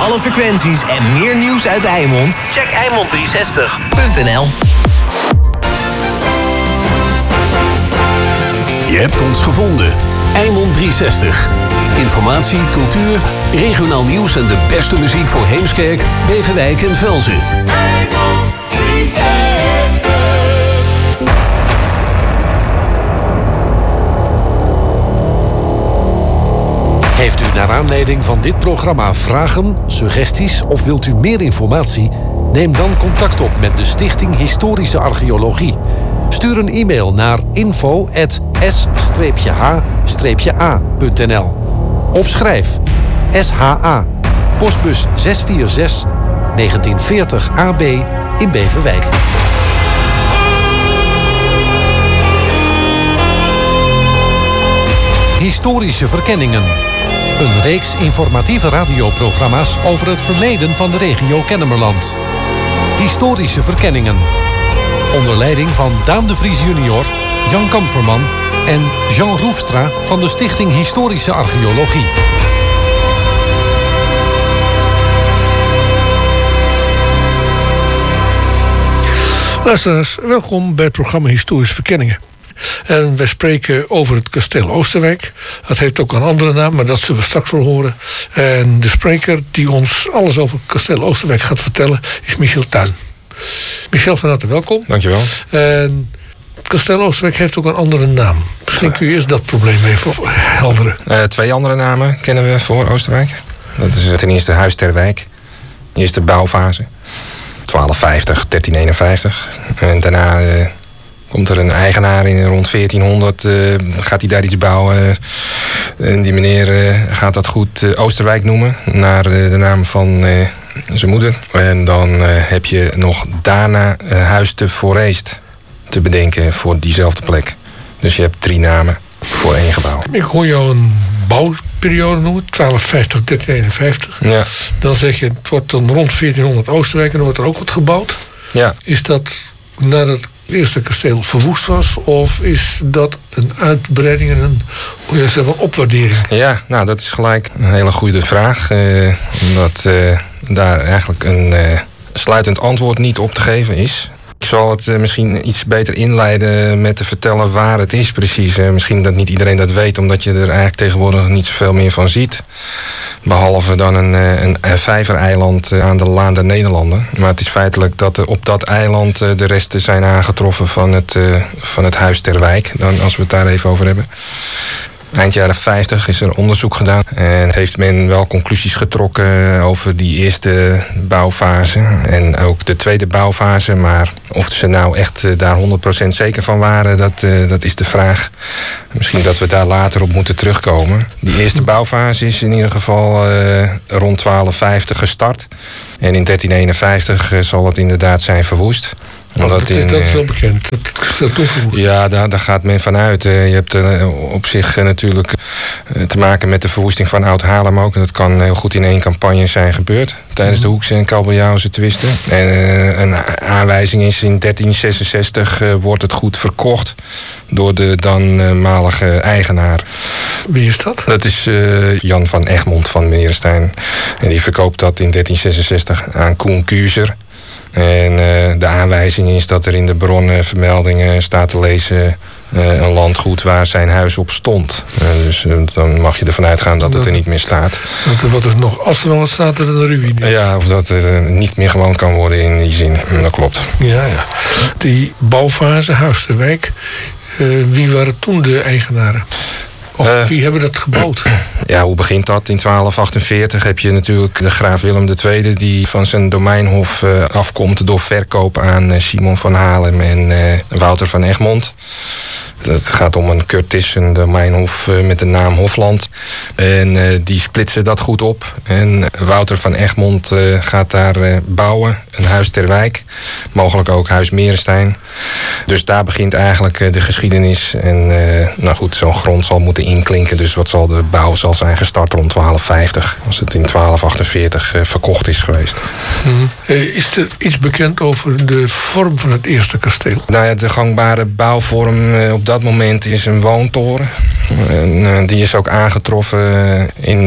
alle frequenties en meer nieuws uit Eimond? Check Eimond360.nl. Je hebt ons gevonden. Eimond 360. Informatie, cultuur, regionaal nieuws en de beste muziek voor Heemskerk, Beverwijk en Velzen. Eimond 360. Heeft u naar aanleiding van dit programma vragen, suggesties of wilt u meer informatie? Neem dan contact op met de Stichting Historische Archeologie. Stuur een e-mail naar info@s-h-a.nl of schrijf SHA, postbus 646 1940 AB in Beverwijk. Historische verkenningen. Een reeks informatieve radioprogramma's over het verleden van de regio Kennemerland. Historische verkenningen. Onder leiding van Daan de Vries junior, Jan Kamferman en Jean Roefstra van de Stichting Historische Archeologie. Luisteraars, welkom bij het programma Historische Verkenningen. En wij spreken over het kasteel Oosterwijk. Dat heeft ook een andere naam, maar dat zullen we straks wel horen. En de spreker die ons alles over het kasteel Oosterwijk gaat vertellen is Michel Tuin. Michel, van harte welkom. Dankjewel. En het kasteel Oosterwijk heeft ook een andere naam. Misschien kun je eerst dat probleem even helderen. 2 andere namen kennen we voor Oosterwijk. Dat is ten eerste Huis ter Wijk. De eerste bouwfase. 1250, 1351. En daarna komt er een eigenaar in rond 1400. Gaat hij daar iets bouwen. En die meneer gaat dat goed Oosterwijk noemen. Naar de naam van zijn moeder. En dan heb je nog daarna Huis te Vooreest te bedenken voor diezelfde plek. Dus je hebt 3 namen voor 1 gebouw. Ik hoor jou een bouwperiode noemen, 1250, 1351. Ja. Dan zeg je, het wordt dan rond 1400 Oosterwijk en dan wordt er ook wat gebouwd. Ja. Is dat nadat het eerste kasteel verwoest was, of is dat een uitbreiding en een opwaardering? Ja, nou dat is gelijk een hele goede vraag. Omdat daar eigenlijk een sluitend antwoord niet op te geven is. Ik zal het misschien iets beter inleiden met te vertellen waar het is precies. Misschien dat niet iedereen dat weet, omdat je er eigenlijk tegenwoordig niet zoveel meer van ziet. Behalve dan een vijvereiland aan de Laan der Nederlanden. Maar het is feitelijk dat er op dat eiland de resten zijn aangetroffen van het Huis ter Wijk. Dan, als we het daar even over hebben. Eind jaren 50 is er onderzoek gedaan en heeft men wel conclusies getrokken over die eerste bouwfase en ook de tweede bouwfase. Maar of ze nou echt daar 100% zeker van waren, dat is de vraag. Misschien dat we daar later op moeten terugkomen. Die eerste bouwfase is in ieder geval rond 1250 gestart. En in 1351 zal het inderdaad zijn verwoest. Dat is wel bekend, dat kasteel toegevoegd. Ja, daar gaat men vanuit. Je hebt op zich natuurlijk te maken met de verwoesting van Oud-Haarlem ook. Dat kan heel goed in 1 campagne zijn gebeurd. Tijdens de Hoekse en Kabeljauwse twisten. En een aanwijzing is in 1366 wordt het goed verkocht door de danmalige eigenaar. Wie is dat? Dat is Jan van Egmond van Meerestein. En die verkoopt dat in 1366 aan Koen Kuzer. En de aanwijzing is dat er in de bronnenvermeldingen staat te lezen een landgoed waar zijn huis op stond. Dus dan mag je ervan uitgaan dat het er niet meer staat. Als er nog wat staat, er een ruïne is. Ja, of dat er niet meer gewoond kan worden in die zin. Dat klopt. Ja. Die bouwfase, Huis ter Wijk. Wie waren toen de eigenaren? Of wie hebben dat gebouwd? Ja, hoe begint dat? In 1248 heb je natuurlijk de graaf Willem II... die van zijn domeinhof afkomt door verkoop aan Simon van Haarlem en Wouter van Egmond. Het gaat om een Curtissen domeinhof met de naam Hofland. En die splitsen dat goed op. En Wouter van Egmond gaat daar bouwen. Een Huis ter Wijk. Mogelijk ook Huis Meerestein. Dus daar begint eigenlijk de geschiedenis. En nou goed, zo'n grond zal moeten inklinken. Dus wat zal de bouw zijn gestart rond 1250. Als het in 1248 verkocht is geweest. Is er iets bekend over de vorm van het eerste kasteel? Nou ja, de gangbare bouwvorm op dat moment is een woontoren. En die is ook aangetroffen in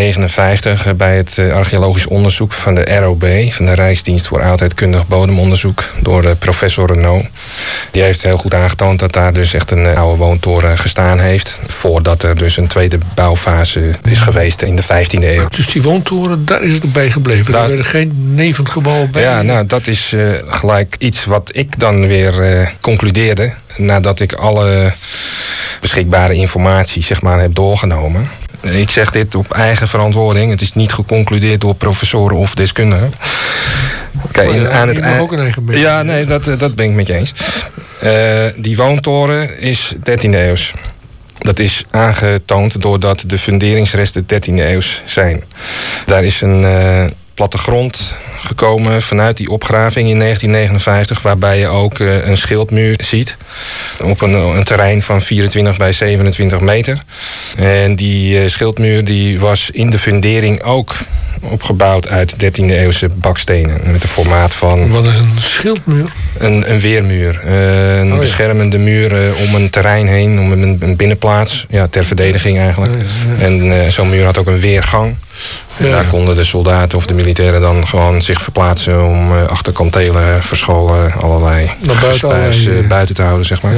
1959 bij het archeologisch onderzoek van de ROB, van de Rijksdienst voor Oudheidkundig Bodemonderzoek, door professor Renaud. Die heeft heel goed aangetoond dat daar dus echt een oude woontoren gestaan heeft, voordat er dus een tweede bouwfase is geweest in de 15e eeuw. Dus die woontoren, daar is het ook bij gebleven? Er werden geen nevengebouwen bij? Ja, nou dat is gelijk iets wat ik dan weer concludeerde nadat ik alle beschikbare informatie zeg maar heb doorgenomen. Ik zeg dit op eigen verantwoording. Het is niet geconcludeerd door professoren of deskundigen. Kijk, aan het ook een eigen mening. Ja, nee, dat ben ik met je eens. Die woontoren is 13e eeuws. Dat is aangetoond doordat de funderingsresten 13e eeuws zijn. Daar is een plattegrond gekomen vanuit die opgraving in 1959... waarbij je ook een schildmuur ziet op een terrein van 24 bij 27 meter. En die schildmuur die was in de fundering ook opgebouwd uit 13e eeuwse bakstenen. Met een formaat van... Wat is een schildmuur? Een weermuur. Een beschermende muur om een terrein heen, om een binnenplaats. Ja, ter verdediging eigenlijk. En zo'n muur had ook een weergang. Daar konden de soldaten of de militairen dan gewoon zich verplaatsen om achter kantelen, verscholen, allerlei gespuis buiten te houden, zeg maar.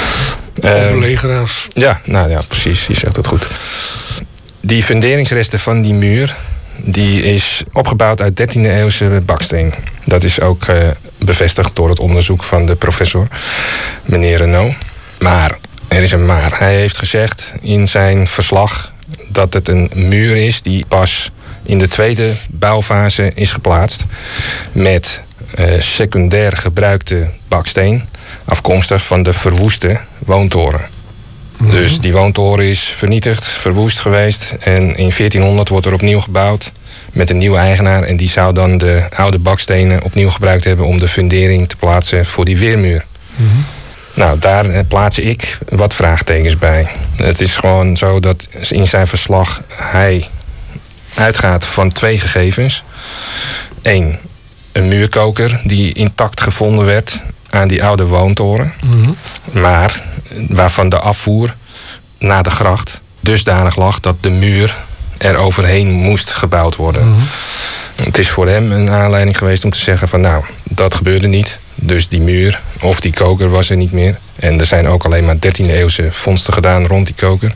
Belegeraars. Nou ja, precies. Je zegt het goed. Die funderingsresten van die muur, die is opgebouwd uit 13e eeuwse baksteen. Dat is ook bevestigd door het onderzoek van de professor, meneer Renaud. Maar, er is een maar. Hij heeft gezegd in zijn verslag dat het een muur is die pas in de tweede bouwfase is geplaatst met secundair gebruikte baksteen, afkomstig van de verwoeste woontoren. Dus die woontoren is vernietigd, verwoest geweest. En in 1400 wordt er opnieuw gebouwd met een nieuwe eigenaar. En die zou dan de oude bakstenen opnieuw gebruikt hebben om de fundering te plaatsen voor die weermuur. Nou, daar plaats ik wat vraagtekens bij. Het is gewoon zo dat in zijn verslag hij uitgaat van 2 gegevens. 1, een muurkoker die intact gevonden werd aan die oude woontoren. Maar waarvan de afvoer naar de gracht dusdanig lag dat de muur er overheen moest gebouwd worden. Het is voor hem een aanleiding geweest om te zeggen van nou, dat gebeurde niet. Dus die muur of die koker was er niet meer. En er zijn ook alleen maar 13e eeuwse vondsten gedaan rond die koker.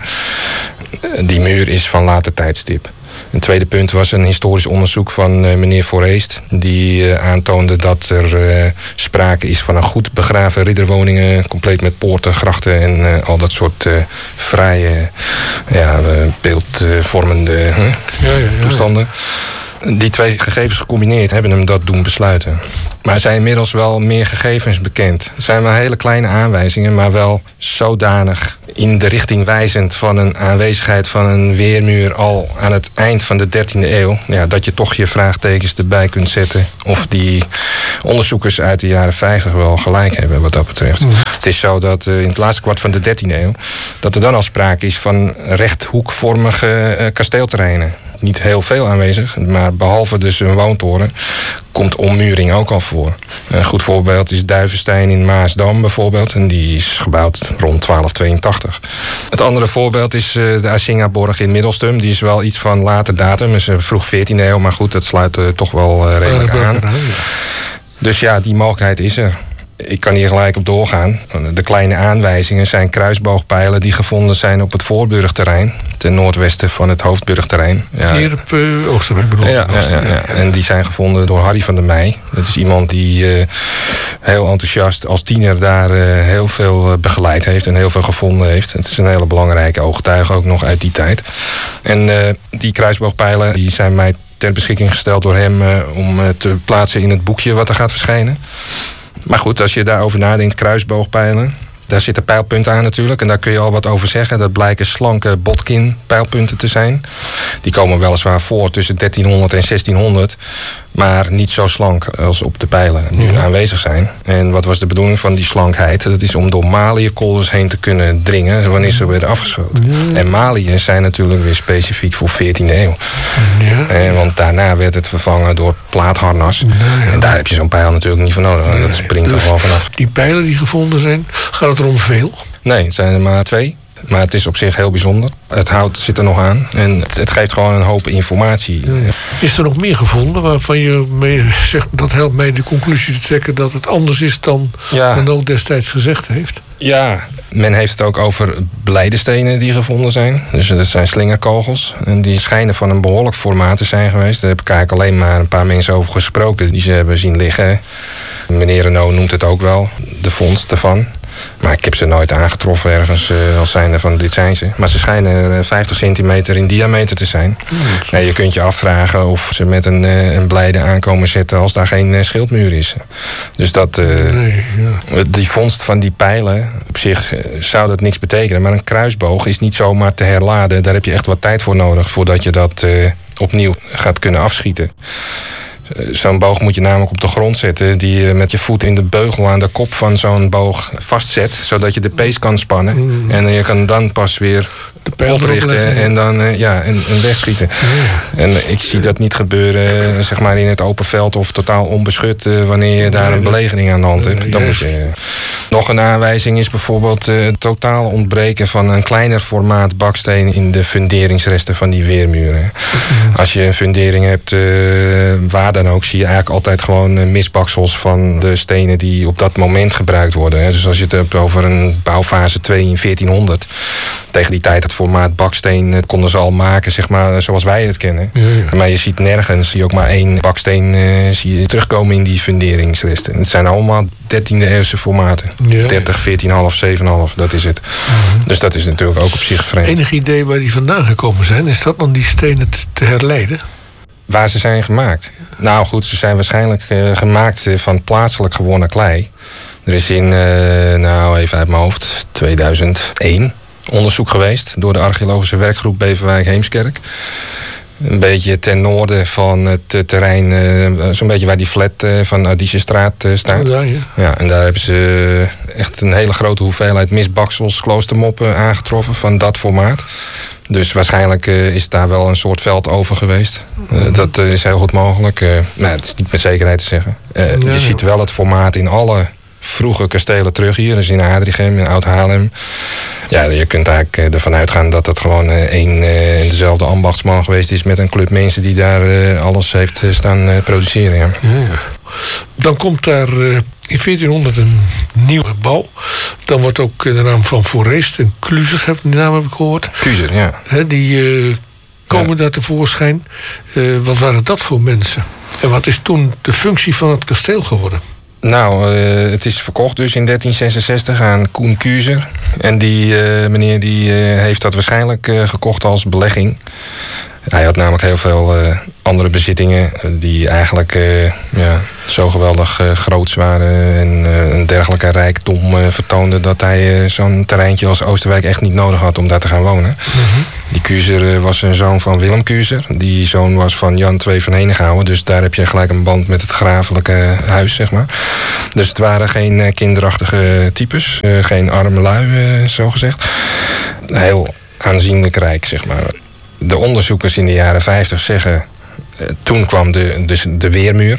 Die muur is van later tijdstip. Een tweede punt was een historisch onderzoek van meneer Foreest. Die aantoonde dat er sprake is van een goed begraven ridderwoningen. Compleet met poorten, grachten en al dat soort vrije beeldvormende toestanden. Die 2 gegevens gecombineerd hebben hem dat doen besluiten. Maar er zijn inmiddels wel meer gegevens bekend. Het zijn wel hele kleine aanwijzingen, maar wel zodanig in de richting wijzend van een aanwezigheid van een weermuur al aan het eind van de 13e eeuw. Ja, dat je toch je vraagtekens erbij kunt zetten of die onderzoekers uit de jaren 50 wel gelijk hebben wat dat betreft. Het is zo dat in het laatste kwart van de 13e eeuw dat er dan al sprake is van rechthoekvormige kasteelterreinen. Niet heel veel aanwezig, maar behalve dus een woontoren komt ommuring ook al voor. Een goed voorbeeld is Duivenstein in Maasdam bijvoorbeeld. En die is gebouwd rond 1282. Het andere voorbeeld is de Asingaborg in Middelstum. Die is wel iets van later datum, is vroeg 14e eeuw. Maar goed, dat sluit toch wel redelijk aan. Dus ja, die mogelijkheid is er. Ik kan hier gelijk op doorgaan. De kleine aanwijzingen zijn kruisboogpijlen die gevonden zijn op het Voorburgterrein. Ten noordwesten van het Hoofdburgterrein. Ja. Hier op Oosterwijk bedoel ik. Ja. En die zijn gevonden door Harry van der Meij. Dat is iemand die heel enthousiast als tiener daar heel veel begeleid heeft en heel veel gevonden heeft. Het is een hele belangrijke ooggetuige ook nog uit die tijd. En die kruisboogpijlen die zijn mij ter beschikking gesteld door hem om te plaatsen in het boekje wat er gaat verschijnen. Maar goed, als je daarover nadenkt, kruisboogpijlen, daar zitten pijlpunten aan natuurlijk. En daar kun je al wat over zeggen. Dat blijken slanke Botkin-pijlpunten te zijn. Die komen weliswaar voor tussen 1300 en 1600. Maar niet zo slank als op de pijlen nu aanwezig zijn. En wat was de bedoeling van die slankheid? Dat is om door maliënkolders heen te kunnen dringen wanneer ze werden afgeschoten. En maliën zijn natuurlijk weer specifiek voor 14e eeuw. Want daarna daarna werd het vervangen door plaatharnas. Ja. En daar heb je zo'n pijl natuurlijk niet voor nodig. Nee, dat springt er gewoon vanaf. Die pijlen die gevonden zijn, gaat het er om veel? Nee, het zijn er maar 2. Maar het is op zich heel bijzonder. Het hout zit er nog aan. En het geeft gewoon een hoop informatie. Ja. Is er nog meer gevonden waarvan je mee zegt... dat helpt mij de conclusie te trekken dat het anders is dan men ook destijds gezegd heeft? Ja, men heeft het ook over blijdenstenen die gevonden zijn. Dus dat zijn slingerkogels. En die schijnen van een behoorlijk formaat te zijn geweest. Daar heb ik eigenlijk alleen maar een paar mensen over gesproken die ze hebben zien liggen. Meneer Renaud noemt het ook wel, de vondst ervan. Maar ik heb ze nooit aangetroffen ergens als zijnde van dit zijn ze. Maar ze schijnen 50 centimeter in diameter te zijn. Je kunt je afvragen of ze met een blijde aankomen zetten als daar geen schildmuur is. Dus dat, die vondst van die pijlen, op zich zou dat niks betekenen. Maar een kruisboog is niet zomaar te herladen. Daar heb je echt wat tijd voor nodig voordat je dat opnieuw gaat kunnen afschieten. Zo'n boog moet je namelijk op de grond zetten... die je met je voet in de beugel aan de kop van zo'n boog vastzet... zodat je de pees kan spannen. En je kan dan pas weer de pijl oprichten en dan en wegschieten. En ik zie dat niet gebeuren zeg maar in het open veld... of totaal onbeschut wanneer je daar een belegering aan de hand hebt. Dan moet je... Nog een aanwijzing is bijvoorbeeld het totaal ontbreken... van een kleiner formaat baksteen in de funderingsresten van die weermuren. Als je een fundering hebt... waar dan ook, zie je eigenlijk altijd gewoon misbaksels van de stenen die op dat moment gebruikt worden. Dus als je het hebt over een bouwfase 2 in 1400, tegen die tijd het formaat baksteen konden ze al maken, zeg maar, zoals wij het kennen. Ja. Maar je ziet nergens, zie je ook maar 1 baksteen zie je terugkomen in die funderingsresten. Het zijn allemaal 13e eeuwse formaten. 30, 14,5, 7,5, dat is het. Dus dat is natuurlijk ook op zich vreemd. Enig idee waar die vandaan gekomen zijn? Is dat dan die stenen te herleiden? Waar ze zijn gemaakt? Nou goed, ze zijn waarschijnlijk gemaakt van plaatselijk gewonnen klei. Er is in, even uit mijn hoofd, 2001 onderzoek geweest... door de archeologische werkgroep Beverwijk-Heemskerk. Een beetje ten noorden van het terrein, zo'n beetje waar die flat van Audisjestraat staat. Ja, en daar hebben ze echt een hele grote hoeveelheid misbaksels, kloostermoppen aangetroffen van dat formaat. Dus waarschijnlijk is daar wel een soort veld over geweest. Dat is heel goed mogelijk. Het is niet met zekerheid te zeggen. Je ziet wel het formaat in alle vroege kastelen terug hier. Dus in Adrichem, in Oud-Haarlem. Ja, je kunt eigenlijk ervan uitgaan dat het gewoon één en dezelfde ambachtsman geweest is... met een club mensen die daar alles heeft staan produceren. Ja. Dan komt daar in 1400 een nieuw gebouw. Dan wordt ook de naam van Foreest en Cluser, die naam heb ik gehoord. Cluser, ja. Die komen daar tevoorschijn. Wat waren dat voor mensen? En wat is toen de functie van het kasteel geworden? Nou, het is verkocht dus in 1366 aan Koen Kuzer. En die meneer die heeft dat waarschijnlijk gekocht als belegging. Hij had namelijk heel veel andere bezittingen die eigenlijk zo geweldig groots waren en een dergelijke rijkdom vertoonden dat hij zo'n terreintje als Oosterwijk echt niet nodig had om daar te gaan wonen. Die Kuzer was een zoon van Willem Kuzer. Die zoon was van Jan II van Henegouwen. Dus daar heb je gelijk een band met het grafelijke huis, zeg maar. Dus het waren geen kinderachtige types. Geen arme lui, zo gezegd. Heel aanzienlijk rijk, zeg maar. De onderzoekers in de jaren 50 zeggen... toen kwam de weermuur.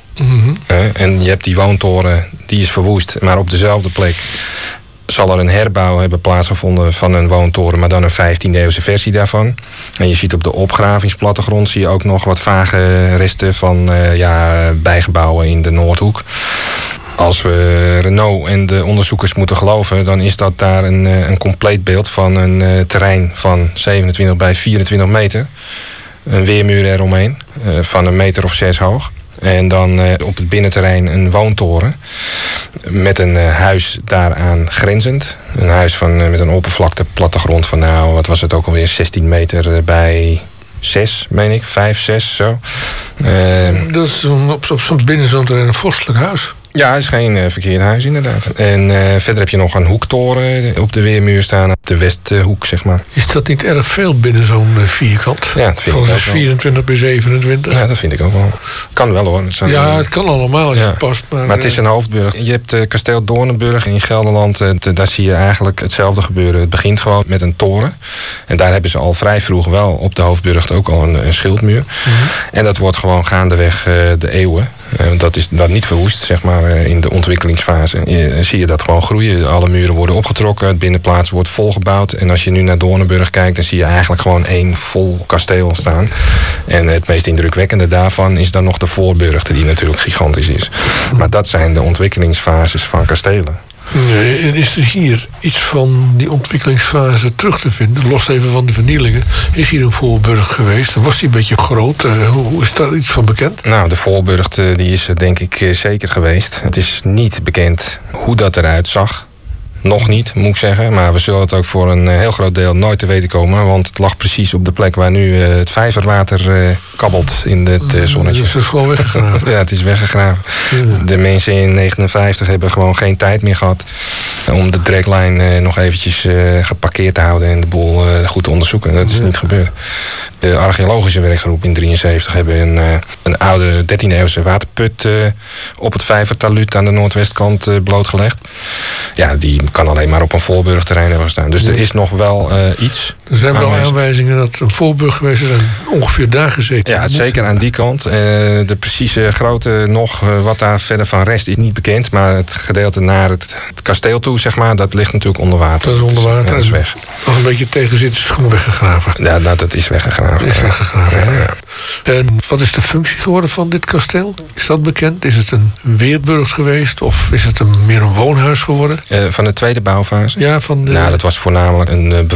En je hebt die woontoren, die is verwoest. Maar op dezelfde plek zal er een herbouw hebben plaatsgevonden van een woontoren... maar dan een 15e eeuwse versie daarvan. En je ziet op de opgravingsplattegrond... zie je ook nog wat vage resten van bijgebouwen in de Noordhoek. Als we Renaud en de onderzoekers moeten geloven... dan is dat daar een compleet beeld van een terrein van 27 bij 24 meter. Een weermuur eromheen van 1 meter of 6 hoog. En dan op het binnenterrein een woontoren met een huis daaraan grenzend. Een huis met een oppervlakte plattegrond van, wat was het ook alweer, 16 meter bij 6, meen ik, 5, 6, zo. Dat is op zo'n binnenzoon een vorstelijk huis. Ja, het is geen verkeerd huis inderdaad. En verder heb je nog een hoektoren op de weermuur staan. Op de westhoek, zeg maar. Is dat niet erg veel binnen zo'n vierkant? Ja, dat vind ik ook wel. 24 bij 27? Ja, dat vind ik ook wel. Kan wel hoor. Het kan allemaal als het past. Maar het is een hoofdburg. Je hebt kasteel Doornenburg in Gelderland. Daar zie je eigenlijk hetzelfde gebeuren. Het begint gewoon met een toren. En daar hebben ze al vrij vroeg wel op de hoofdburg ook al een schildmuur. Mm-hmm. En dat wordt gewoon gaandeweg de eeuwen. Dat is dat niet verwoest, zeg maar, in de ontwikkelingsfase. Zie je dat gewoon groeien. Alle muren worden opgetrokken, het binnenplaats wordt volgebouwd. En als je nu naar Doornenburg kijkt, dan zie je eigenlijk gewoon 1 vol kasteel staan. En het meest indrukwekkende daarvan is dan nog de voorburcht, die natuurlijk gigantisch is. Maar dat zijn de ontwikkelingsfases van kastelen. En is er hier iets van die ontwikkelingsfase terug te vinden? Los even van de vernielingen. Is hier een voorburcht geweest? Was die een beetje groot? Hoe is daar iets van bekend? Nou, de voorburcht die is denk ik zeker geweest. Het is niet bekend hoe dat eruit zag. Nog niet, moet ik zeggen. Maar we zullen het ook voor een heel groot deel nooit te weten komen. Want het lag precies op de plek waar nu het vijverwater kabbelt in het zonnetje. Dus het is gewoon weggegraven? Ja, het is weggegraven. Ja. De mensen in 1959 hebben gewoon geen tijd meer gehad om de draglijn nog eventjes geparkeerd te houden en de boel goed te onderzoeken. Dat is niet gebeurd. De archeologische werkgroep in 1973 hebben een oude 13e eeuwse waterput op het vijvertaluut aan de noordwestkant blootgelegd. Ja, die kan alleen maar op een voorburgterrein hebben gestaan. Dus er is nog wel iets. Er zijn wel aanwijzingen dat een voorburg geweest is en ongeveer daar gezeten. Ja, zeker aan die kant. De precieze grootte nog, wat daar verder van rest, is niet bekend. Maar het gedeelte naar het kasteel toe, zeg maar, dat ligt natuurlijk onder water. Dat is onder water. Dat is weg. Als een beetje tegen zit, is het gewoon weggegraven. Ja, dat is weggegraven. Dat is weggegraven, ja. En wat is de functie geworden van dit kasteel? Is dat bekend? Is het een weerburcht geweest? Of is het meer een woonhuis geworden? Van de tweede bouwfase? Ja, van de... Nou, dat was voornamelijk een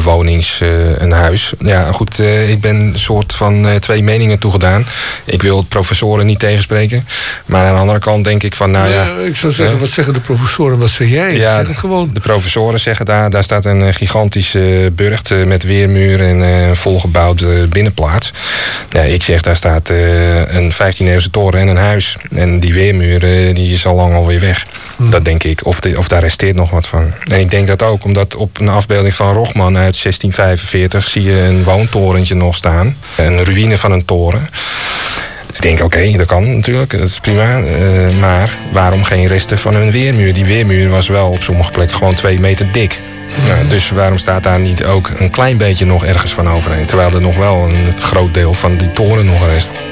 een huis. Ja, goed, ik ben een soort van 2 meningen toegedaan. Ik wil het professoren niet tegenspreken. Maar aan de andere kant denk ik van, nou ja... Ik zou zeggen, wat zeggen de professoren, wat zeg jij? Ja, zeg het gewoon. De professoren zeggen daar staat een gigantische burcht met weermuur en een volgebouwde binnenplaats. Ja, ik zeg, daar staat een 15e-eeuwse toren en een huis. En die weermuur, die is al lang alweer weg. Dat denk ik. Of daar resteert nog wat van. En ik denk dat ook, omdat op een afbeelding van Rochman uit 1645 zie je een woontorentje nog staan. Een ruïne van een toren. Ik denk, oké, dat kan natuurlijk, dat is prima. Maar waarom geen resten van een weermuur? Die weermuur was wel op sommige plekken gewoon 2 meter dik. Ja, dus waarom staat daar niet ook een klein beetje nog ergens van overheen? Terwijl er nog wel een groot deel van die toren nog rest.